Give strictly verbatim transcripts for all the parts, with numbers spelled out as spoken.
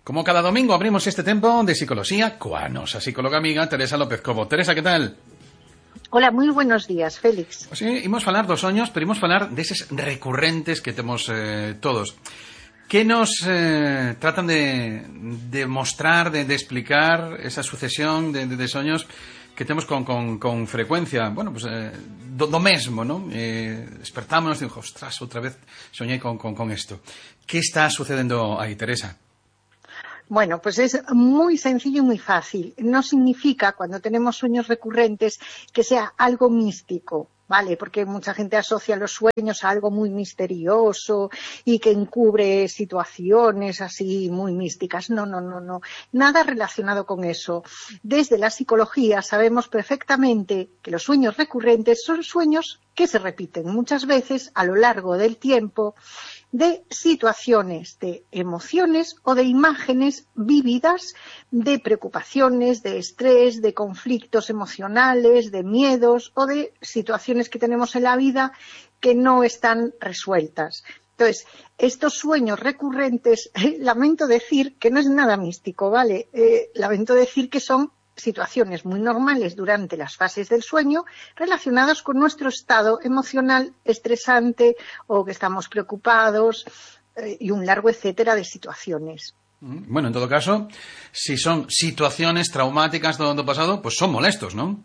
Como cada domingo abrimos este tempo de psicología coa nosa psicóloga amiga Teresa López Cobo. Teresa, que tal? Hola, moi buenos días, Félix. Pues sí, imos falar dos soños, pero imos falar deses recurrentes que temos eh, todos. Que nos eh, tratan de, de mostrar, de, de explicar esa sucesión de, de, de soños que temos con, con, con frecuencia, bueno, pues eh, do, do mesmo, ¿no? Eh, despertámonos e digo, ostras, outra vez soñei con, con, con esto. Que está sucedendo aí, Teresa? Bueno, pues es muy sencillo y muy fácil. No significa, cuando tenemos sueños recurrentes, que sea algo místico, ¿vale? Porque mucha gente asocia los sueños a algo muy misterioso y que encubre situaciones así muy místicas. No, no, no, no. Nada relacionado con eso. Desde la psicología sabemos perfectamente que los sueños recurrentes son sueños que se repiten muchas veces a lo largo del tiempo, de situaciones, de emociones o de imágenes vívidas, de preocupaciones, de estrés, de conflictos emocionales, de miedos o de situaciones que tenemos en la vida que no están resueltas. Entonces, estos sueños recurrentes, eh, lamento decir que no es nada místico, ¿vale? Eh, lamento decir que son situaciones muy normales durante las fases del sueño relacionadas con nuestro estado emocional estresante o que estamos preocupados eh, y un largo etcétera de situaciones. Bueno, en todo caso, si son situaciones traumáticas do, do pasado, pues son molestos, ¿no?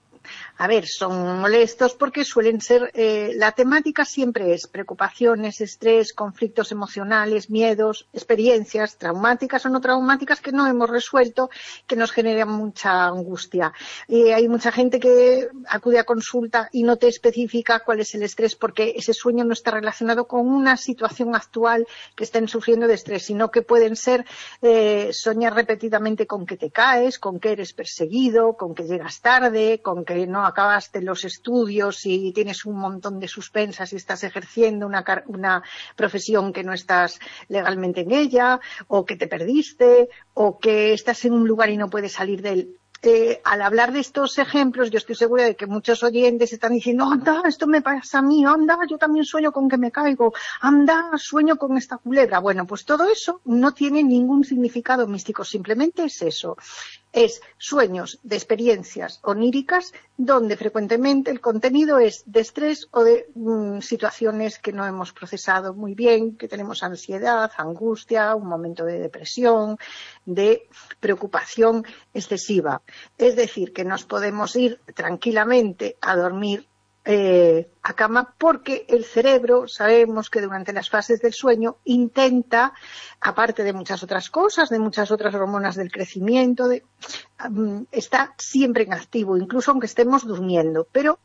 A ver, son molestos porque suelen ser, eh, la temática siempre es preocupaciones, estrés, conflictos emocionales, miedos, experiencias traumáticas o no traumáticas que no hemos resuelto, que nos generan mucha angustia. Y hay mucha gente que acude a consulta y no te especifica cuál es el estrés porque ese sueño no está relacionado con una situación actual que estén sufriendo de estrés, sino que pueden ser eh, soñar repetidamente con que te caes, con que eres perseguido, con que llegas tarde, con que no acabaste los estudios y tienes un montón de suspensas y estás ejerciendo una, una profesión que no estás legalmente en ella, o que te perdiste, o que estás en un lugar y no puedes salir de él. Eh, al hablar de estos ejemplos, yo estoy segura de que muchos oyentes están diciendo, anda, esto me pasa a mí, anda, yo también sueño con que me caigo, anda, sueño con esta culebra. Bueno, pues todo eso no tiene ningún significado místico, simplemente es eso. Es sueños de experiencias oníricas donde frecuentemente el contenido es de estrés o de mm, situaciones que no hemos procesado muy bien, que tenemos ansiedad, angustia, un momento de depresión, de preocupación excesiva. Es decir, que nos podemos ir tranquilamente a dormir Eh, a cama porque el cerebro, sabemos que durante las fases del sueño intenta, aparte de muchas otras cosas, de muchas otras hormonas del crecimiento, de, um, está siempre en activo, incluso aunque estemos durmiendo, pero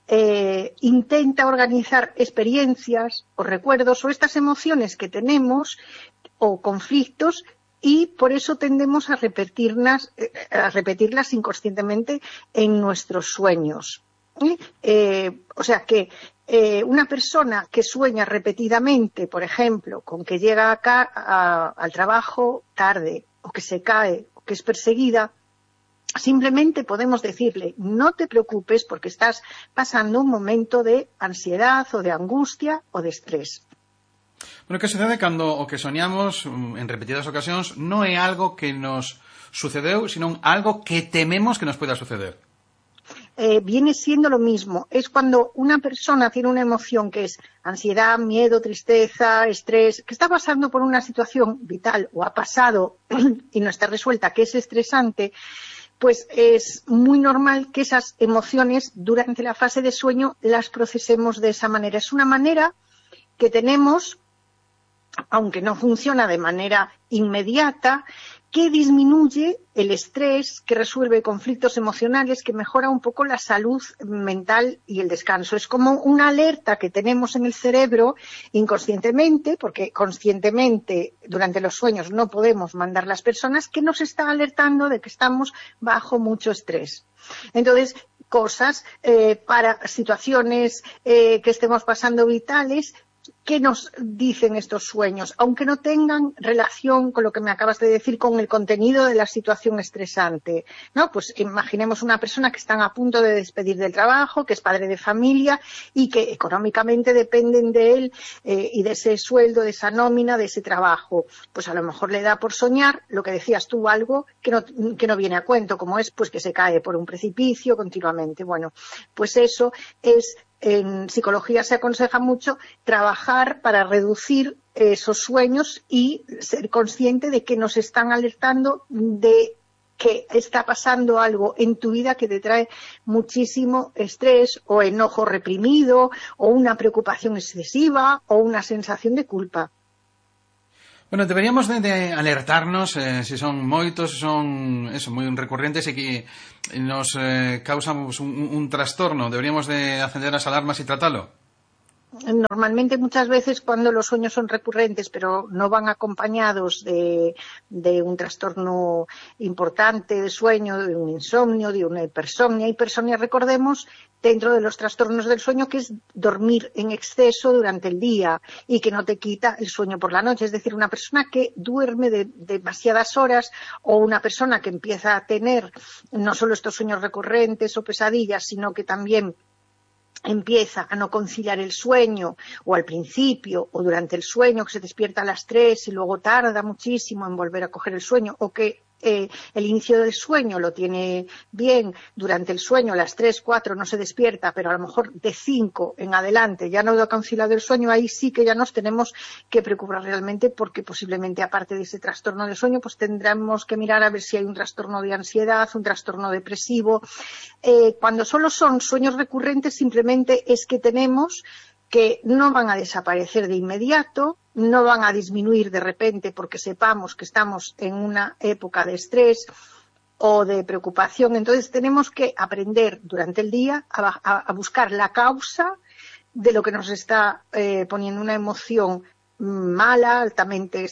eh, intenta organizar experiencias o recuerdos o estas emociones que tenemos o conflictos, y por eso tendemos a repetirlas, a repetirlas inconscientemente en nuestros sueños. ¿Eh? Eh, o sea que eh, una persona que sueña repetidamente, por ejemplo, con que llega acá a, al trabajo tarde, o que se cae, o que es perseguida, simplemente podemos decirle, no te preocupes porque estás pasando un momento de ansiedad o de angustia o de estrés. Bueno, que sucede cando o que soñamos en repetidas ocasións non é algo que nos sucedeu, sino algo que tememos que nos pueda suceder? Eh, viene siendo lo mismo. Es cuando una persona tiene una emoción que es ansiedad, miedo, tristeza, estrés, que está pasando por una situación vital o ha pasado y no está resuelta, que es estresante, pues es muy normal que esas emociones durante la fase de sueño las procesemos de esa manera. Es una manera que tenemos, aunque no funciona de manera inmediata, que disminuye el estrés, que resuelve conflictos emocionales, que mejora un poco la salud mental y el descanso. Es como una alerta que tenemos en el cerebro inconscientemente, porque conscientemente durante los sueños no podemos mandar las personas, que nos está alertando de que estamos bajo mucho estrés. Entonces, cosas eh, para situaciones eh, que estemos pasando vitales, ¿qué nos dicen estos sueños? Aunque no tengan relación con lo que me acabas de decir, con el contenido de la situación estresante, ¿no? Pues imaginemos una persona que están a punto de despedir del trabajo, que es padre de familia y que económicamente dependen de él eh, y de ese sueldo, de esa nómina, de ese trabajo. Pues a lo mejor le da por soñar, lo que decías tú, algo que no, que no viene a cuento, como es pues que se cae por un precipicio continuamente. Bueno, pues eso es, en psicología se aconseja mucho trabajar para reducir esos sueños y ser consciente de que nos están alertando de que está pasando algo en tu vida que te trae muchísimo estrés o enojo reprimido o una preocupación excesiva o una sensación de culpa. Bueno, deberíamos de, de alertarnos eh, se son moitos, se son eso, moi recurrentes e que nos eh, causan pues, un, un trastorno. Deberíamos de acender as alarmas e tratalo. Normalmente muchas veces cuando los sueños son recurrentes pero no van acompañados de, de un trastorno importante de sueño, de un insomnio, de una hipersomnia. Hipersomnia, recordemos, dentro de los trastornos del sueño, que es dormir en exceso durante el día y que no te quita el sueño por la noche. Es decir, una persona que duerme de, de demasiadas horas o una persona que empieza a tener no solo estos sueños recurrentes o pesadillas, sino que también empieza a no conciliar el sueño, o al principio, o durante el sueño, que se despierta a las tres y luego tarda muchísimo en volver a coger el sueño, o que eh, el inicio del sueño lo tiene bien, durante el sueño a las tres, cuatro no se despierta, pero a lo mejor de cinco en adelante ya no ha conciliado el sueño, ahí sí que ya nos tenemos que preocupar realmente, porque posiblemente aparte de ese trastorno de sueño, pues tendremos que mirar a ver si hay un trastorno de ansiedad, un trastorno depresivo. Eh, cuando solo son sueños recurrentes, simplemente es que tenemos que no van a desaparecer de inmediato, no van a disminuir de repente porque sepamos que estamos en una época de estrés o de preocupación. Entonces tenemos que aprender durante el día a, a, a buscar la causa de lo que nos está eh, poniendo una emoción mala, altamente